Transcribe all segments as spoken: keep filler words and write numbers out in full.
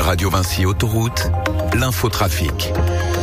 Radio Vinci Autoroute, l'infotrafic.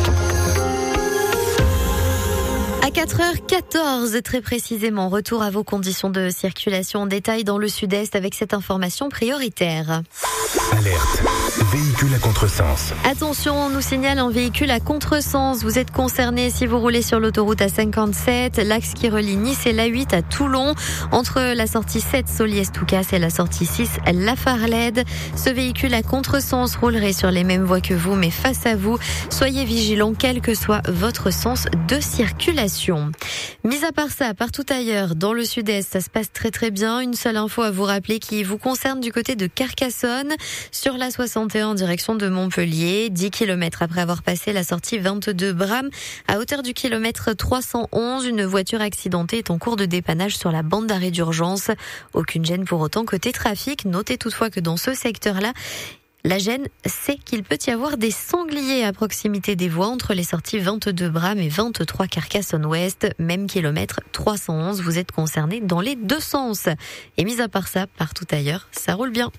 À quatre heures quatorze, très précisément, retour à vos conditions de circulation en détail dans le sud-est avec cette information prioritaire. Alerte, véhicule à contresens. Attention, on nous signale un véhicule à contresens. Vous êtes concerné si vous roulez sur l'autoroute A cinquante-sept, l'axe qui relie Nice et l'A huit à Toulon, entre la sortie sept Soliès-Toucasse et la sortie six Lafarlède. Ce véhicule à contresens roulerait sur les mêmes voies que vous, mais face à vous. Soyez vigilants, quel que soit votre sens de circulation. Mis à part ça, partout ailleurs, dans le sud-est, ça se passe très très bien. Une seule info à vous rappeler qui vous concerne du côté de Carcassonne. Sur la soixante et un en direction de Montpellier, dix kilomètres après avoir passé la sortie vingt-deux Bram, à hauteur du kilomètre trois cent onze, une voiture accidentée est en cours de dépannage sur la bande d'arrêt d'urgence. Aucune gêne pour autant côté trafic. Notez toutefois que dans ce secteur-là, la gêne, c'est qu'il peut y avoir des sangliers à proximité des voies entre les sorties vingt-deux Bram et vingt-trois Carcassonne-Ouest. Même kilomètre trois cent onze, vous êtes concerné dans les deux sens. Et mis à part ça, partout ailleurs, ça roule bien.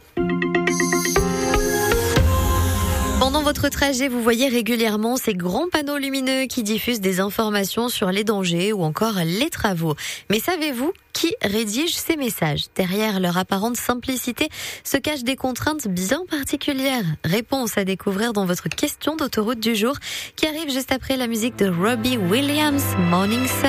Pendant votre trajet, vous voyez régulièrement ces grands panneaux lumineux qui diffusent des informations sur les dangers ou encore les travaux. Mais savez-vous qui rédige ces messages? Derrière leur apparente simplicité se cachent des contraintes bien particulières. Réponse à découvrir dans votre question d'autoroute du jour qui arrive juste après la musique de Robbie Williams, Morning Sun.